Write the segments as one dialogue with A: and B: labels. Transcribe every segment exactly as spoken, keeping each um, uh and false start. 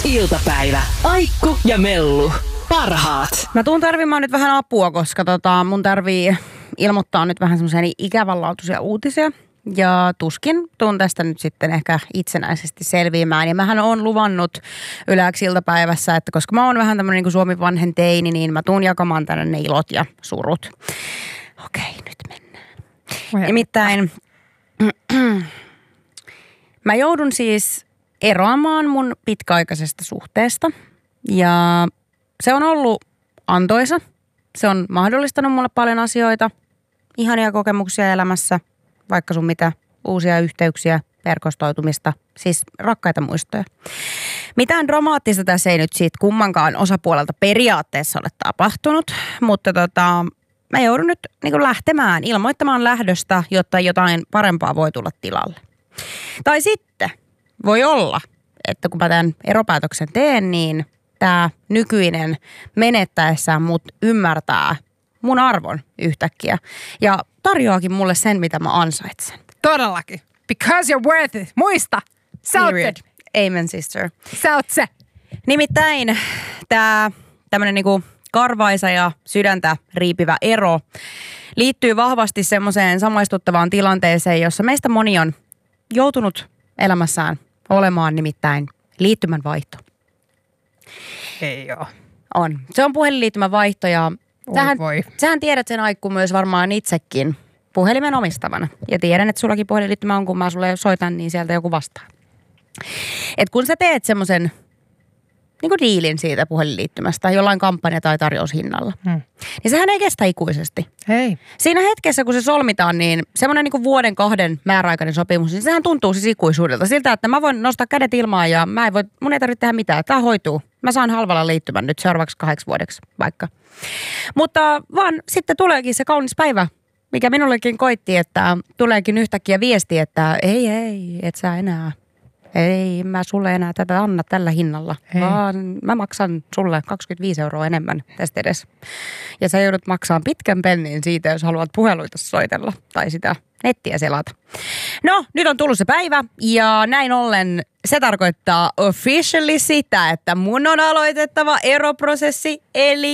A: Iltapäivä. Aikku ja Mellu. Parhaat.
B: Mä tuun tarvimaan nyt vähän apua, koska tota, mun tarvii ilmoittaa nyt vähän semmoisia ikävänlaatuisia uutisia. Ja tuskin tuun tästä nyt sitten ehkä itsenäisesti selviämään. Ja mähän oon luvannut Yleäksi iltapäivässä, että koska mä oon vähän tämmönen niin kuin Suomen vanhen teini, niin mä tuun jakamaan tänne ne ilot ja surut. Okei, nyt mennään.
C: Oja.
B: Nimittäin mä joudun siis eroamaan mun pitkäaikaisesta suhteesta. Ja se on ollut antoisa. Se on mahdollistanut mulle paljon asioita, ihania kokemuksia elämässä, vaikka sun mitä uusia yhteyksiä, verkostoitumista, siis rakkaita muistoja. Mitään dramaattista tässä ei nyt siitä kummankaan osapuolelta periaatteessa ole tapahtunut, mutta tota, mä joudun nyt niin kuin lähtemään, ilmoittamaan lähdöstä, jotta jotain parempaa voi tulla tilalle. Tai sitten voi olla, että kun mä tämän eropäätöksen teen, niin tämä nykyinen menettäessään mut ymmärtää mun arvon yhtäkkiä ja tarjoakin mulle sen, mitä mä ansaitsen.
C: Todellakin. Because you're worth it. Muista. Sä oot se.
B: Amen, sister.
C: Sä oot se.
B: Nimittäin tämä tämmönen niinku karvaisa ja sydäntä riipivä ero liittyy vahvasti semmoiseen samaistuttavaan tilanteeseen, jossa meistä moni on joutunut elämässään olemaan, nimittäin liittymän vaihto.
C: Ei oo.
B: On. Se on puhelinliittymän vaihto ja sähän, sähän tiedät sen Aikku myös varmaan itsekin puhelimen omistavana. Ja tiedän, että sullakin puhelinliittymä on, kun mä sulle soitan, niin sieltä joku vastaa. Et kun sä teet semmoisen niin kuin diilin siitä puhelinliittymästä jollain kampanja- tai tarjoushinnalla, hmm. niin sehän ei kestä ikuisesti.
C: Hei.
B: Siinä hetkessä, kun se solmitaan, niin semmoinen niin kuin vuoden kahden määräaikainen sopimus, niin sehän tuntuu siis ikuisuudelta. Siltä, että mä voin nostaa kädet ilmaan ja mä en voi, mun ei tarvitse tehdä mitään. Tämä hoituu. Mä saan halvalla liittymän nyt seuraavaksi kahdeksi vuodeksi vaikka. Mutta vaan sitten tuleekin se kaunis päivä, mikä minullekin koitti, että tuleekin yhtäkkiä viesti, että ei, ei, et sä enää. Ei, mä sulle enää tätä anna tällä hinnalla, Hei. vaan mä maksan sulle kaksikymmentäviisi euroa enemmän tästä edes. Ja sä joudut maksamaan pitkän pennin siitä, jos haluat puheluita soitella tai sitä nettiä selata. No, nyt on tullut se päivä ja näin ollen se tarkoittaa officially sitä, että mun on aloitettava eroprosessi eli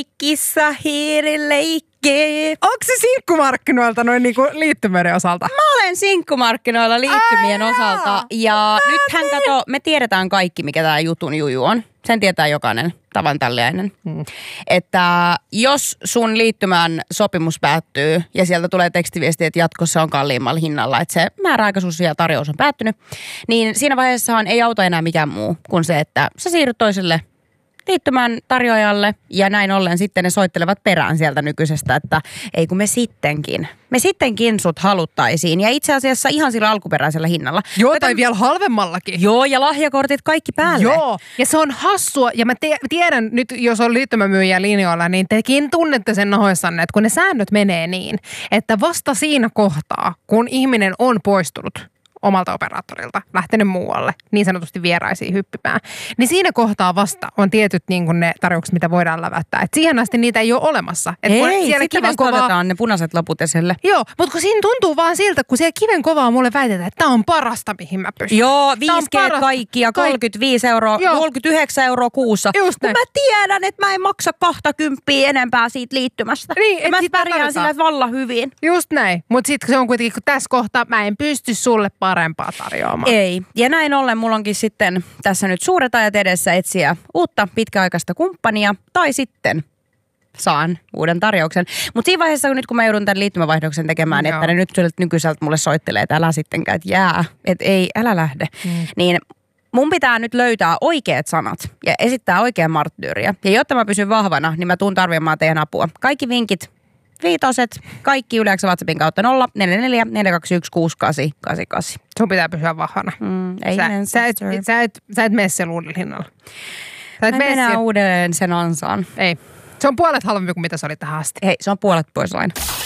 B: kissa-hiirileikki.
C: Onko se sinkkumarkkinoilta noin niinku liittymöiden osalta?
B: Mä olen sinkkumarkkinoilla liittymien Ai osalta jaa. ja Mä nythän niin. kato, me tiedetään kaikki, mikä tää jutun juju on. Sen tietää jokainen tavantalliainen. Hmm. Että jos sun liittymän sopimus päättyy ja sieltä tulee tekstiviesti, että jatkossa on kalliimmalla hinnalla, että se määräaikaisuus ja tarjous on päättynyt, niin siinä vaiheessahan ei auta enää mikään muu kuin se, että sä siirryt toiselle liittymään tarjoajalle ja näin ollen sitten ne soittelevat perään sieltä nykyisestä, että ei kun me sittenkin. Me sittenkin sut haluttaisiin ja itse asiassa ihan sillä alkuperäisellä hinnalla.
C: Joo,
B: Joten,
C: tai vielä halvemmallakin.
B: Joo, ja lahjakortit kaikki päälle.
C: Joo, ja se on hassua ja mä te- tiedän nyt, jos on liittymämyyjä linjoilla, niin tekin tunnette sen nahoissanne, että kun ne säännöt menee niin, että vasta siinä kohtaa, kun ihminen on poistunut omalta operaattorilta, lähtenyt muualle, niin sanotusti vieraisiin hyppimään. Niin siinä kohtaa vasta on tietyt niin kuin ne tarjoukset, mitä voidaan lävättää. Et siihen asti niitä ei ole olemassa. Et
B: ei,
C: siellä
B: sitten vasta kovaa otetaan ne punaiset laput esille.
C: Joo, mutta kun siinä tuntuu vaan siltä, kun siellä kiven kovaa mulle väitetään, että tämä on parasta, mihin mä pystyn.
B: Joo, viisi G kaikki ja kolmekymmentäviisi euroa, Joo. kolmekymmentäyhdeksän euroa kuussa.
C: Just
B: kun mä tiedän, että mä en maksa kaksikymmentä enempää siitä liittymästä.
C: Niin,
B: ja mä pärjään sillä valla hyvin.
C: Just näin. Mutta sitten se on kuitenkin, kun tässä kohtaa mä en pysty sulle parempaa tarjoamaan.
B: Ei. Ja näin ollen mulla onkin sitten tässä nyt suuret ajat edessä etsiä uutta pitkäaikaista kumppania tai sitten saan uuden tarjouksen. Mutta siinä vaiheessa, kun nyt kun mä joudun tämän liittymävaihdoksen tekemään, Joo. että ne nyt nykyiseltä mulle soittelee, että älä sittenkään, että jää, että ei, älä lähde, mm. niin mun pitää nyt löytää oikeat sanat ja esittää oikean marttyyriä. Ja jotta mä pysyn vahvana, niin mä tuun tarvitsemaan teidän apua. Kaikki vinkit, viitoset, kaikki Yleensä WhatsAppin kautta nolla neljä neljä neljä kaksi yksi kuusi kahdeksan kahdeksan kahdeksan.
C: Sun pitää pysyä vahvana.
B: Mm, ei
C: sä, sä, et, sä, et, sä et mene sen uudella hinnalla. Sä et
B: mä mennään uudelleen sen ansaan.
C: Ei. Se on puolet halvempi kuin mitä se oli tähän asti.
B: Hei, se on puolet pois aina.